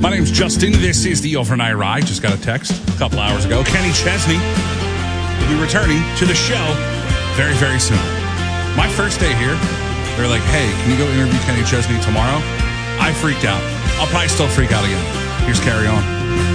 My name's Justin. This is the Overnight Ride. Just got a text a couple hours ago. Kenny Chesney will be returning to the show very, very soon. My first day here, they're like, hey, can you go interview Kenny Chesney tomorrow? I freaked out. I'll probably still freak out again. Here's Carry On.